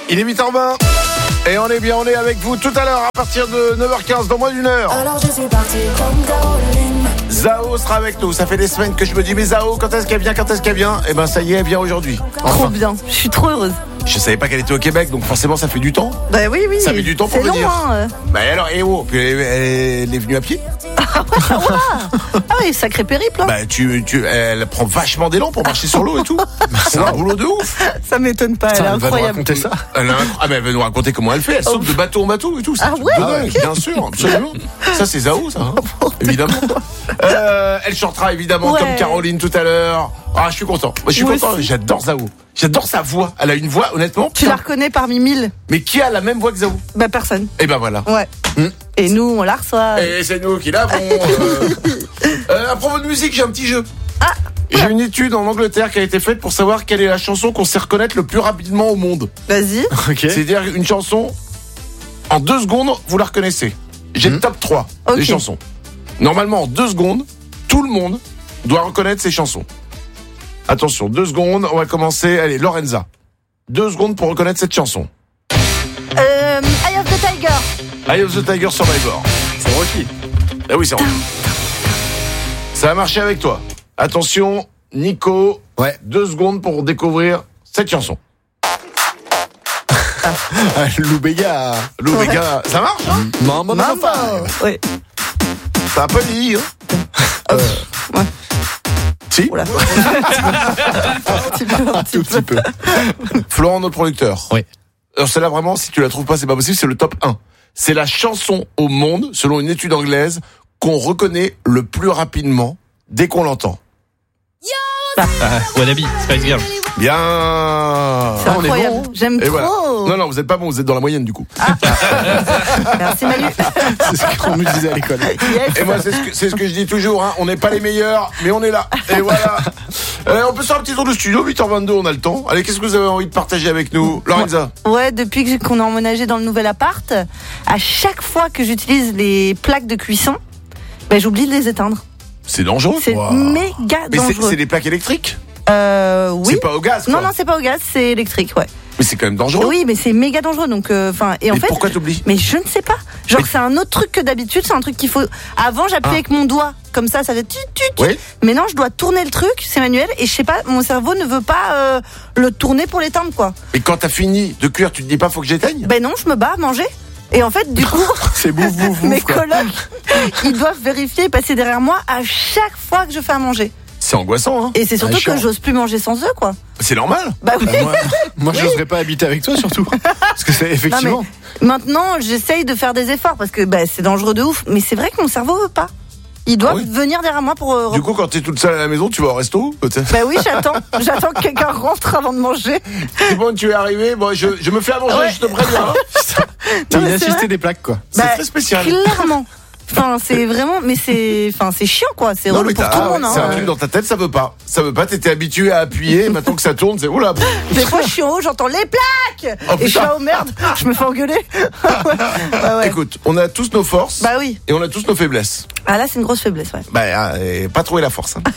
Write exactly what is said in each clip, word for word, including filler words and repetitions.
Il est huit heures vingt et on est bien, on est avec vous tout à l'heure à partir de neuf heures quinze, dans moins d'une heure. Alors je suis parti comme Caroline. Zao sera avec nous. Ça fait des semaines que je me dis, mais Zao, quand est-ce qu'elle vient, quand est-ce qu'elle vient? Et ben ça y est, elle vient aujourd'hui. Enfin. Trop bien, je suis trop heureuse. Je savais pas qu'elle était au Québec, donc forcément ça fait du temps. Bah oui, oui. Ça met du temps pour c'est venir. Long, hein. Bah alors, et oh, puis elle, est- elle est venue à pied. Ah ouais, ouais. Ah oui, sacré périple. Hein. Bah tu, tu, elle prend vachement d'élan pour marcher sur l'eau et tout. C'est un boulot de ouf. Ça m'étonne pas, elle est elle va nous incroyable. raconter ça. Elle a un- ah mais elle va nous raconter comment elle fait. Elle saute de bateau en bateau et tout. C'est Ah un truc ouais, de dingue, ok. bien sûr, absolument. Ça c'est Zao, ça, hein, évidemment. Euh, elle chantera évidemment Ouais. comme Caroline tout à l'heure. Ah, je suis content. Moi, je suis Moi content. aussi. J'adore Zao. J'adore sa voix. Elle a une voix, honnêtement. Tu la reconnais parmi mille? Mais qui a la même voix que Zao? Bah personne. Et ben voilà. Ouais. Hmm. Et nous, on la reçoit. Et c'est nous qui l'avons. Euh... euh, à propos de musique, j'ai un petit jeu. Ah. J'ai une étude en Angleterre qui a été faite pour savoir quelle est la chanson qu'on sait reconnaître le plus rapidement au monde. Vas-y. Ok. C'est-à-dire une chanson, en deux secondes, vous la reconnaissez. J'ai le Mhm. top trois Ok. des chansons. Normalement, en deux secondes, tout le monde doit reconnaître ces chansons. Attention, deux secondes, on va commencer. Allez, Lorenza. Deux secondes pour reconnaître cette chanson. Euh, Eye of the Tiger. Eye of the Tiger Survivor. C'est Rocky. Ah oui, c'est vrai. Ça a marché avec toi. Attention, Nico. Ouais. Deux secondes pour découvrir cette chanson. Ah, Lou Béga. Lou Ouais. Béga, ça marche, hein? Mamma Maman. Ouais. Ça a pas vieilli, hein? Euh, ouais. Si. Oula. un petit peu, un Un petit tout petit peu. Florent, notre producteur. Oui. Alors celle-là, vraiment, si tu la trouves pas, c'est pas possible, c'est le top un. C'est la chanson au monde, selon une étude anglaise, qu'on reconnaît le plus rapidement dès qu'on l'entend. Ah, Wannabe, Spice Girl. Bien. C'est Ah, on est incroyable. bon. J'aime Et trop. voilà. Non, non, vous êtes pas bon, vous êtes dans la moyenne du coup. Merci Manu. C'est ce qu'on nous disait à l'école. Yes. Et moi, c'est ce que, c'est ce que je dis toujours, hein. On n'est pas les meilleurs, mais on est là. Et voilà. Euh, on peut faire un petit tour de studio, huit heures vingt-deux, on a le temps. Allez, qu'est-ce que vous avez envie de partager avec nous, Lorenza? Ouais, depuis que j'ai- qu'on a emménagé dans le nouvel appart, à chaque fois que j'utilise les plaques de cuisson, ben j'oublie de les éteindre. C'est dangereux. C'est Wow. méga Mais c'est, dangereux. c'est des plaques électriques? Euh, oui. C'est pas au gaz, quoi. Non, non, c'est pas au gaz, c'est électrique, ouais. Mais c'est quand même dangereux. Oui, mais c'est méga dangereux, donc, enfin, et en Mais fait. pourquoi t'oublies? Mais je ne sais pas. Genre, Mais- c'est un autre truc que d'habitude. C'est un truc qu'il faut. Avant, j'appuyais Ah. avec mon doigt. Comme ça, ça fait tut, tut, tut. Oui. Maintenant, je dois tourner le truc. C'est manuel. Et je sais pas, mon cerveau ne veut pas euh, le tourner pour l'éteindre, quoi. Et quand t'as fini de cuire, tu te dis pas faut que j'éteigne? Ben non, je me bats à manger. Et en fait, du coup, C'est bouf, bouf, mes bouf, quoi. colocs, ils doivent vérifier et passer derrière moi à chaque fois que je fais à manger. C'est angoissant, hein. Et c'est surtout Ah, chiant. que j'ose plus manger sans eux, quoi. C'est normal. Bah oui. Bah, moi, moi j'oserais pas habiter avec toi surtout. Parce que c'est effectivement. Non, mais maintenant, j'essaye de faire des efforts parce que bah, c'est dangereux de ouf. Mais c'est vrai que mon cerveau veut pas. Ils doivent Ah oui. venir derrière moi pour. euh, Du coup, quand t'es toute seule à la maison, tu vas au resto, peut-être? Bah oui, j'attends. J'attends que quelqu'un rentre avant de manger. C'est bon, tu es arrivé. Bon, je, je me fais à manger, Ouais. je te préviens. hein. T'es Non, mais une c'est assistée vrai. des plaques quoi. C'est Bah, très spécial. Clairement. Enfin, c'est vraiment, mais c'est, enfin, c'est chiant, quoi. C'est Non, relou mais pour t'as- tout le ah ouais, monde. c'est un Hein. truc dans ta tête, ça veut pas. Ça veut pas, t'étais habitué à appuyer, et maintenant que ça tourne, c'est oula. Des fois, je suis en haut, j'entends les plaques, Oh, et je suis putain. là, oh merde, je me fais engueuler. ouais. Ouais, ouais. Écoute, on a tous nos forces. Bah oui. Et on a tous nos faiblesses. Ah là, c'est une grosse faiblesse, ouais. Bah, euh, pas trouver la force. Hein.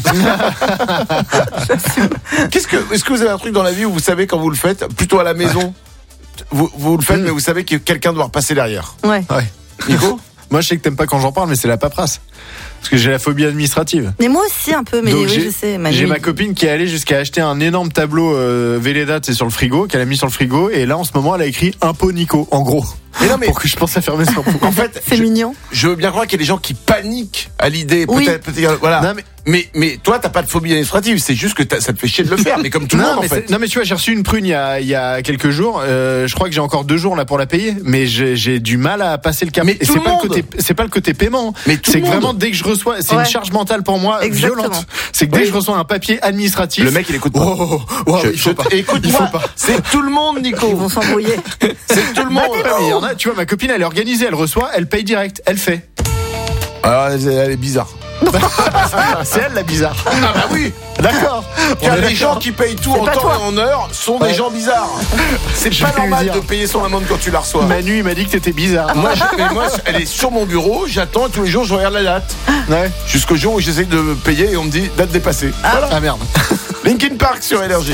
Qu'est-ce que, est-ce que vous avez un truc dans la vie où vous savez quand vous le faites, plutôt à la maison, vous, vous le faites, mais vous savez que quelqu'un doit repasser derrière. Ouais. Ouais. Nico? Moi je sais que t'aimes pas quand j'en parle, mais c'est la paperasse. Parce que j'ai la phobie administrative. Mais moi aussi, un peu, mais Donc, oui, j'ai, je sais. Manu. j'ai ma copine qui est allée jusqu'à acheter un énorme tableau euh, Véleda, c'est sur le frigo, qu'elle a mis sur le frigo, et là en ce moment elle a écrit impôt Nico, en gros. Mais non, mais Pour que je pense à fermer son pot. en fait, C'est je, mignon. je veux bien croire qu'il y a des gens qui paniquent à l'idée. Oui. Peut-être, peut-être, voilà. Non, mais- mais, mais toi, t'as pas de phobie administrative. C'est juste que t'as- ça te fait chier de le faire. Mais comme tout le non, monde, en mais fait. c'est- non mais tu vois, j'ai reçu une prune il y a, il y a quelques jours. Euh, je crois que j'ai encore deux jours là pour la payer, mais j'ai, j'ai du mal à passer le cap. Mais Et tout c'est le pas monde. le côté, c'est pas le côté paiement. Mais tout c'est le que monde. vraiment dès que je reçois, c'est Ouais. une charge mentale pour moi Exactement. violente. C'est que dès Oui. que je reçois un papier administratif, Le mec, il écoute pas. Oh, oh, oh, oh, Je- il faut je- pas. Écoute-moi, Il faut pas. c'est tout le monde, Nico. Ils vont s'embrouiller. C'est tout le monde. Ouais, mais il y en a, tu vois, ma copine, elle est organisée, elle reçoit, elle paye direct, elle fait. Alors, elle, elle est bizarre. C'est elle la bizarre. Ah bah oui. D'accord. Car On est les gens d'accord. qui payent tout C'est en pas temps toi. et en heure sont Ouais. des gens bizarres. C'est Je pas vais lui normal dire. de payer son amende quand tu la reçois. Manu, il m'a dit que t'étais bizarre. Moi, je- mais moi, elle est sur mon bureau, j'attends et tous les jours je regarde la date. Ouais. Jusqu'au jour où j'essaie de payer et on me dit date dépassée. Voilà. Ah merde. Linkin Park sur Énergie.